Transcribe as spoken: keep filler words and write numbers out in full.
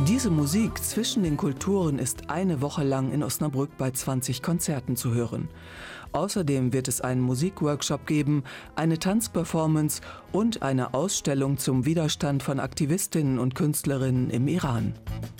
Diese Musik zwischen den Kulturen ist eine Woche lang in Osnabrück bei zwanzig Konzerten zu hören. Außerdem wird es einen Musikworkshop geben, eine Tanzperformance und eine Ausstellung zum Widerstand von Aktivistinnen und Künstlerinnen im Iran.